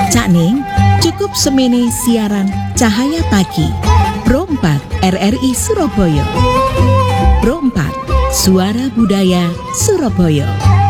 Cak Ning, cukup semene siaran Cahaya Pagi Pro 4 RRI Surabaya. Pro 4 Suara Budaya Surabaya.